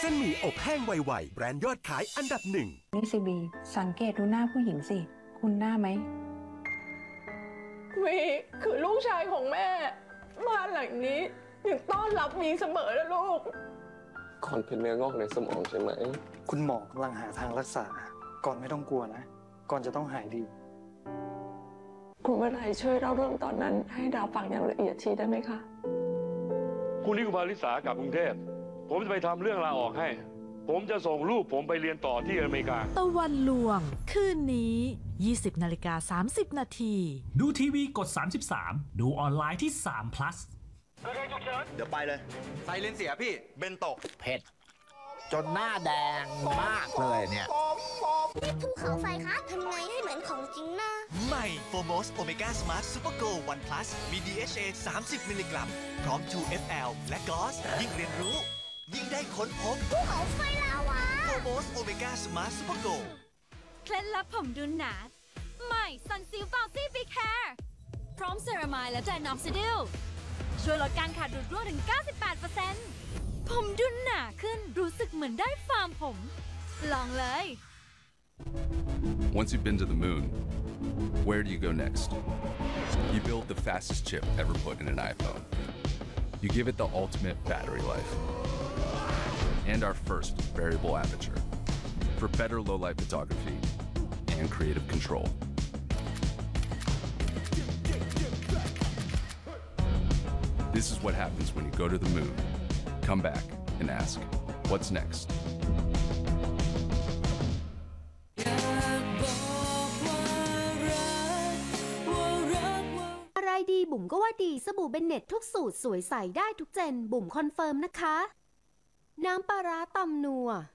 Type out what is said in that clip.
ส้นหมี่อบแห้งไวๆแบรนด์ยอดขายอันดับหนึ่งนี่สิบีสังเกตดูหน้าผู้หญิงสิคุณหน้าไหมวีคือลูกชายของแม่บ้านหลังนี้ยังต้อนรับมีเสมอนะลูกก่อนเป็นเนื้องอกในสมองใช่ไหมคุณหมอกำลังหาทางรักษาก่อนไม่ต้องกลัวนะก่อนจะต้องหายดีคุณวรัยช่วยเล่าเรื่องตอนนั้นให้ดาวฟังอย่างละเอียดทีได้ไหมคะคุณนิคุมาริสากลับกรุงเทพผมจะไปทำเรื่องลาออกให้ ผมจะส่งลูกผมไปเรียนต่อที่อเมริกาตะวันลวงคืนนี้ 20:30 นาทีดูทีวีกด 33 ดูออนไลน์ที่3 plus เดี๋ยวไปเลยไซเลนเสียพี่เบนโตเผ็ดจนหน้าแดงมากเลยเนี่ยนี่ภูเขาไฟคะทำไงให้เหมือนของจริงนะใหม่โฟโมสโอเมก้าสมาร์ทซูเปอร์โกล1 plus มี DHA 30 มิลลิกรัมพร้อม 2FL และกอสยิ่งเรียนรู้ยิ่งได้ค้นพบภูเขาไฟลาวาโฟโมสโอเมก้าสมาร์ทซูเปอร์โกลเคล็ดลับผมดุนหนาใหม่ซันซิลฟาวซี่บิ๊กแฮร์พร้อมเซรามายและไดนอมซิดิลช่วยลดการขาดดูดร่วงถึง 98%ผมดุนหนาขึ้นรู้สึกเหมือนได้ฟาร์มผมลองเลย Once you've been to the moon, where do you go next? You build the fastest chip ever put in an iPhone. You give it the ultimate battery life. And our first variable aperture for better low-light photography and creative control. This is what happens when you go to the moon, come back, and ask, what's next? อะไรดีบุ๋มก็ว่าดีสบู่เบนเน็ตทุกสูตรสวยใสได้ทุกเจนบุ๋มคอนเฟิร์มนะคะน้ำปลาร้าตำนัว